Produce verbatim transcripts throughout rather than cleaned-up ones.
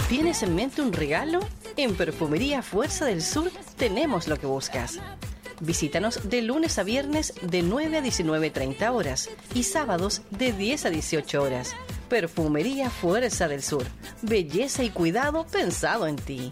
¿Tienes en mente un regalo? En Perfumería Fuerza del Sur tenemos lo que buscas. Visítanos de lunes a viernes de nueve a diecinueve treinta horas y sábados de diez a dieciocho horas. Perfumería Fuerza del Sur. Belleza y cuidado pensado en ti.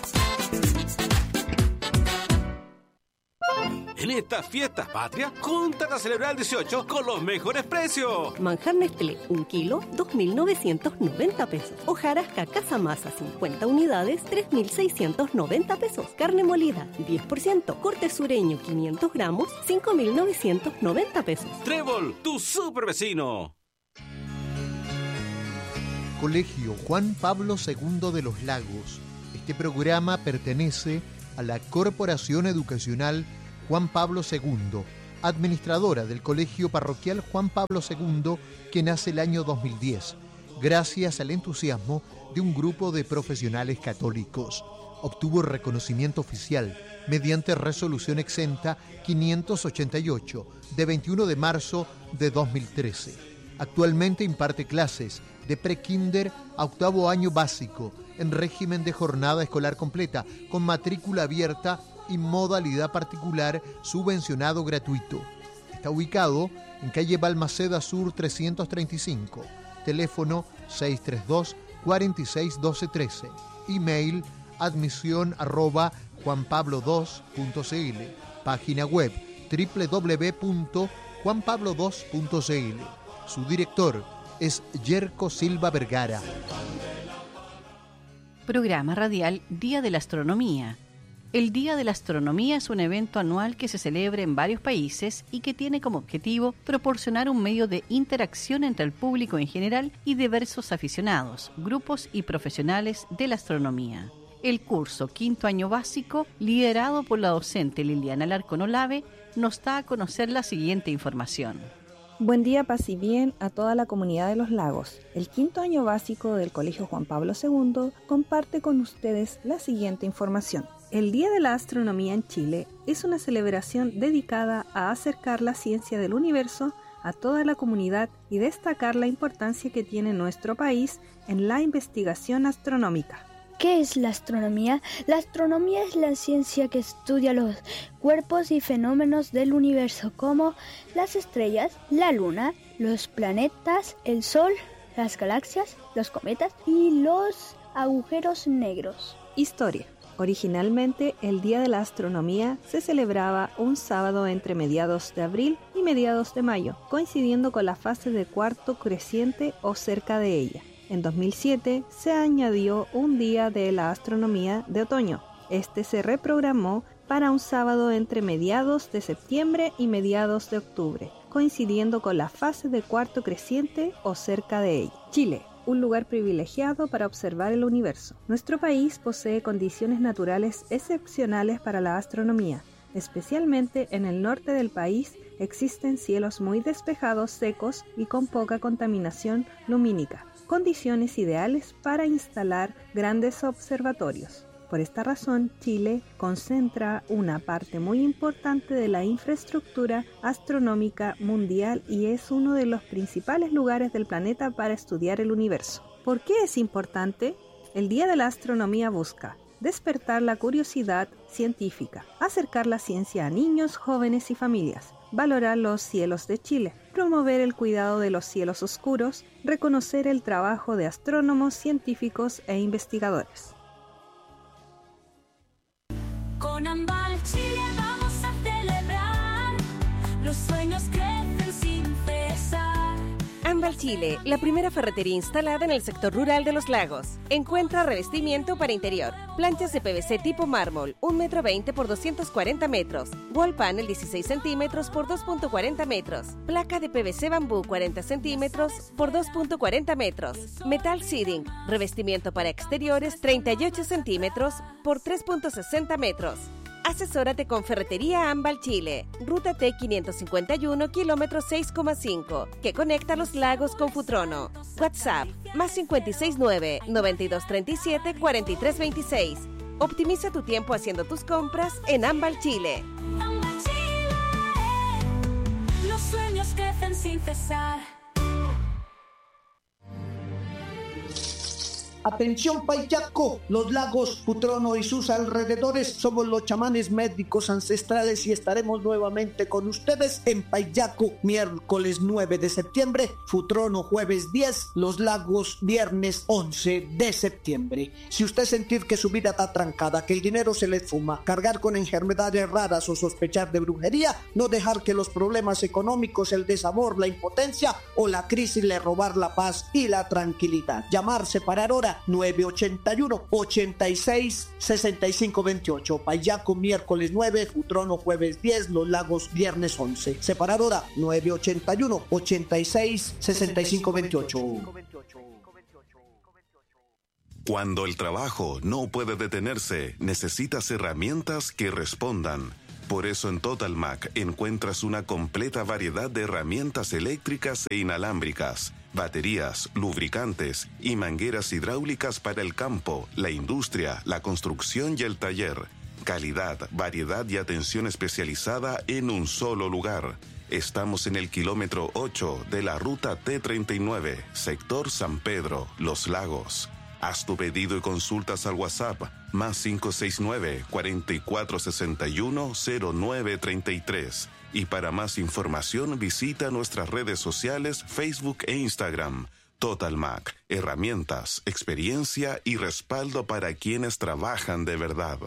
En estas fiestas patrias, júntate a celebrar el dieciocho con los mejores precios. Manjar Nestlé, un kilo, dos mil novecientos noventa pesos. Hojarasca Casa Masa, cincuenta unidades, tres mil seiscientos noventa pesos. Carne molida, diez por ciento. Corte sureño, quinientos gramos, cinco mil novecientos noventa pesos. Trébol, tu super vecino. Colegio Juan Pablo segundo de los Lagos. Este programa pertenece a la Corporación Educacional Juan Pablo segundo, administradora del Colegio Parroquial Juan Pablo segundo, que nace el año dos mil diez, gracias al entusiasmo de un grupo de profesionales católicos. Obtuvo reconocimiento oficial mediante resolución exenta quinientos ochenta y ocho de veintiuno de marzo de dos mil trece. Actualmente imparte clases de prekinder a octavo año básico en régimen de jornada escolar completa, con matrícula abierta y modalidad particular subvencionado gratuito. Está ubicado en calle Balmaceda Sur trescientos treinta y cinco, teléfono seis tres dos, cuatro seis uno dos uno tres, email admisión arroba juanpablo dos punto c l, página web doble u doble u doble u punto juan pablo dos punto c l. Su director es Yerko Silva Vergara. Programa radial Día de la Astronomía. El Día de la Astronomía es un evento anual que se celebra en varios países y que tiene como objetivo proporcionar un medio de interacción entre el público en general y diversos aficionados, grupos y profesionales de la astronomía. El curso Quinto Año Básico, liderado por la docente Liliana Alarcón Olave, nos da a conocer la siguiente información. Buen día, paz y bien a toda la comunidad de Los Lagos. El quinto año básico del Colegio Juan Pablo segundo comparte con ustedes la siguiente información. El Día de la Astronomía en Chile es una celebración dedicada a acercar la ciencia del universo a toda la comunidad y destacar la importancia que tiene nuestro país en la investigación astronómica. ¿Qué es la astronomía? La astronomía es la ciencia que estudia los cuerpos y fenómenos del universo, como las estrellas, la luna, los planetas, el sol, las galaxias, los cometas y los agujeros negros. Historia. Originalmente, el Día de la Astronomía se celebraba un sábado entre mediados de abril y mediados de mayo, coincidiendo con la fase de cuarto creciente o cerca de ella. En dos mil siete se añadió un Día de la Astronomía de otoño. Este se reprogramó para un sábado entre mediados de septiembre y mediados de octubre, coincidiendo con la fase de cuarto creciente o cerca de ella. Chile, un lugar privilegiado para observar el universo. Nuestro país posee condiciones naturales excepcionales para la astronomía. Especialmente en el norte del país existen cielos muy despejados, secos y con poca contaminación lumínica. Condiciones ideales para instalar grandes observatorios. Por esta razón, Chile concentra una parte muy importante de la infraestructura astronómica mundial y es uno de los principales lugares del planeta para estudiar el universo. ¿Por qué es importante? El Día de la Astronomía busca despertar la curiosidad científica, acercar la ciencia a niños, jóvenes y familias, valorar los cielos de Chile, promover el cuidado de los cielos oscuros, reconocer el trabajo de astrónomos, científicos e investigadores. Con Ambal Chile vamos a celebrar, los sueños crecen sin cesar. Ambal Chile, la primera ferretería instalada en el sector rural de Los Lagos. Encuentra revestimiento para interior, planchas de P V C tipo mármol, un metro veinte por doscientos cuarenta metros, wall panel dieciséis centímetros por dos punto cuarenta metros, placa de P V C bambú cuarenta centímetros por dos punto cuarenta metros, metal seating, revestimiento para exteriores treinta y ocho centímetros por tres punto sesenta metros. Asesórate con Ferretería Ambal Chile, ruta T quinientos cincuenta y uno, kilómetro seis coma cinco, que conecta Los Lagos con Futrono. WhatsApp, más cinco seis nueve, noventa y dos treinta y siete, cuarenta y tres veintiséis. Optimiza tu tiempo haciendo tus compras en Ambal Chile. Ambal Chile, los sueños crecen sin cesar. Atención Payaco, Los Lagos, Futrono y sus alrededores, somos los chamanes médicos ancestrales y estaremos nuevamente con ustedes en Payaco, miércoles nueve de septiembre, Futrono jueves diez, Los Lagos viernes once de septiembre. Si usted sentir que su vida está trancada, que el dinero se le fuma, cargar con enfermedades raras o sospechar de brujería, no dejar que los problemas económicos, el desamor, la impotencia o la crisis le robar la paz y la tranquilidad. Llamar, separar hora nueve ochenta y uno, ochenta y seis, sesenta y cinco veintiocho. Payaco miércoles nueve, Futrono jueves diez, Los Lagos viernes once. Separar hora nueve ochenta y uno, ochenta y seis, sesenta y cinco veintiocho. Cuando el trabajo no puede detenerse, necesitas herramientas que respondan. Por eso en Totalmac encuentras una completa variedad de herramientas eléctricas e inalámbricas, baterías, lubricantes y mangueras hidráulicas para el campo, la industria, la construcción y el taller. Calidad, variedad y atención especializada en un solo lugar. Estamos en el kilómetro ocho de la ruta T treinta y nueve, sector San Pedro, Los Lagos. Haz tu pedido y consultas al WhatsApp más cinco seis nueve, cuatro cuatro seis uno, cero nueve tres tres. Y para más información visita nuestras redes sociales Facebook e Instagram. Totalmac, herramientas, experiencia y respaldo para quienes trabajan de verdad.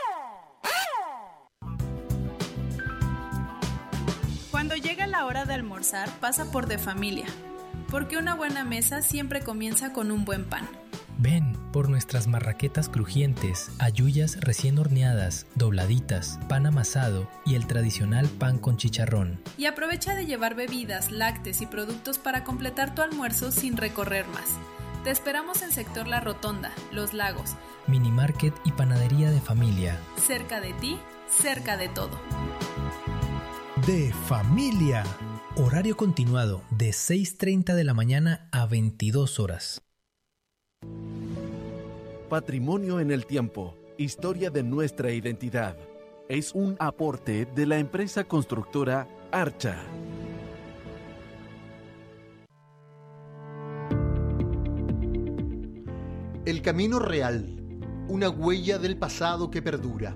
Cuando llega la hora de almorzar, pasa por De Familia, porque una buena mesa siempre comienza con un buen pan. Ven por nuestras marraquetas crujientes, halluyas recién horneadas, dobladitas, pan amasado y el tradicional pan con chicharrón. Y aprovecha de llevar bebidas, lácteos y productos para completar tu almuerzo sin recorrer más. Te esperamos en sector La Rotonda, Los Lagos. Mini Market y panadería De Familia. Cerca de ti, cerca de todo. De Familia. Horario continuado de seis treinta de la mañana a veintidós horas. Patrimonio en el tiempo, historia de nuestra identidad. Es un aporte de la empresa constructora Archa. El camino real, una huella del pasado que perdura.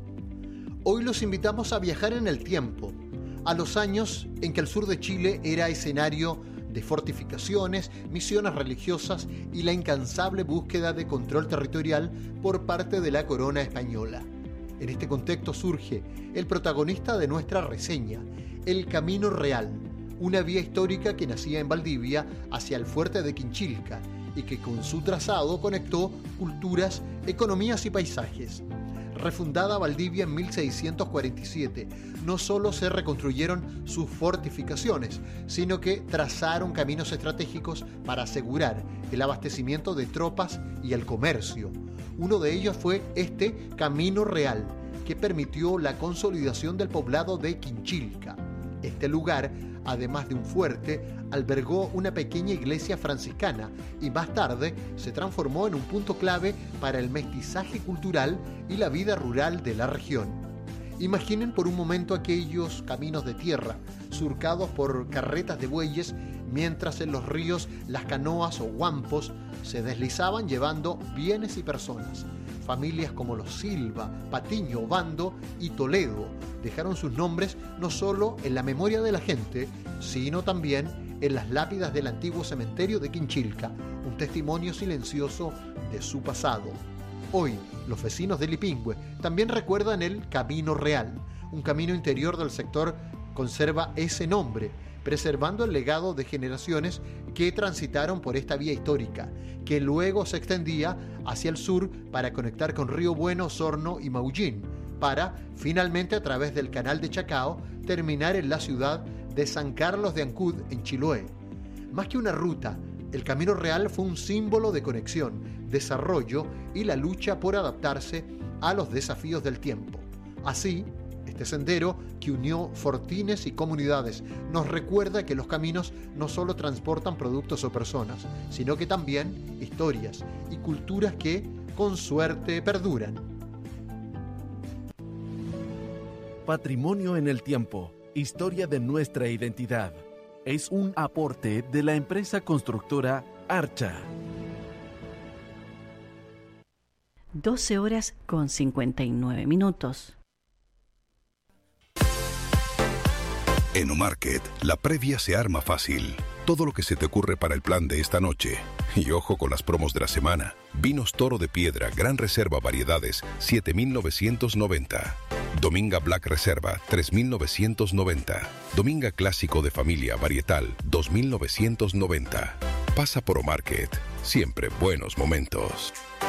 Hoy los invitamos a viajar en el tiempo, a los años en que el sur de Chile era escenario de fortificaciones, misiones religiosas y la incansable búsqueda de control territorial por parte de la corona española. En este contexto surge el protagonista de nuestra reseña, el Camino Real, una vía histórica que nacía en Valdivia hacia el fuerte de Quinchilca y que con su trazado conectó culturas, economías y paisajes. Refundada Valdivia en mil seiscientos cuarenta y siete, no solo se reconstruyeron sus fortificaciones, sino que trazaron caminos estratégicos para asegurar el abastecimiento de tropas y el comercio. Uno de ellos fue este Camino Real, que permitió la consolidación del poblado de Quinchilca. Este lugar, además de un fuerte, albergó una pequeña iglesia franciscana y más tarde se transformó en un punto clave para el mestizaje cultural y la vida rural de la región. Imaginen por un momento aquellos caminos de tierra, surcados por carretas de bueyes, mientras en los ríos las canoas o huampos se deslizaban llevando bienes y personas. Familias como los Silva, Patiño, Obando y Toledo dejaron sus nombres no solo en la memoria de la gente, sino también en las lápidas del antiguo cementerio de Quinchilca, un testimonio silencioso de su pasado. Hoy, los vecinos de Lipingüe también recuerdan el Camino Real. Un camino interior del sector conserva ese nombre, preservando el legado de generaciones que transitaron por esta vía histórica, que luego se extendía hacia el sur para conectar con Río Bueno, Osorno y Maullín, para, finalmente a través del canal de Chacao, terminar en la ciudad de San Carlos de Ancud, en Chiloé. Más que una ruta, el Camino Real fue un símbolo de conexión, desarrollo y la lucha por adaptarse a los desafíos del tiempo. Así, este sendero, que unió fortines y comunidades, nos recuerda que los caminos no solo transportan productos o personas, sino que también historias y culturas que, con suerte, perduran. Patrimonio en el tiempo, historia de nuestra identidad. Es un aporte de la empresa constructora Archa. doce horas con cincuenta y nueve minutos. En Omarket, la previa se arma fácil. Todo lo que se te ocurre para el plan de esta noche. Y ojo con las promos de la semana. Vinos Toro de Piedra, Gran Reserva Variedades, siete mil novecientos noventa. Dominga Black Reserva, tres mil novecientos noventa. Dominga Clásico de Familia Varietal, dos mil novecientos noventa. Pasa por Omarket. Siempre buenos momentos.